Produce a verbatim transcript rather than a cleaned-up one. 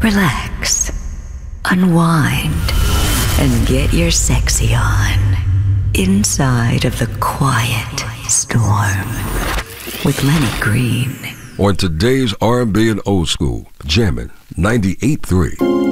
relax, unwind, and get your sexy on inside of the quiet storm with Lenny Green. On today's R and B and Old School, jamming ninety-eight point three.